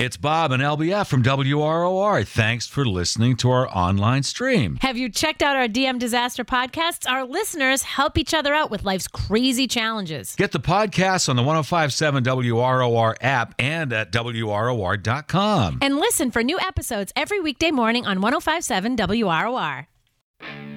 It's Bob and LBF from WROR. Thanks for listening to our online stream. Have you checked out our DM Disaster podcasts? Our listeners help each other out with life's crazy challenges. Get the podcasts on the 105.7 WROR app and at WROR.com. And listen for new episodes every weekday morning on 105.7 WROR.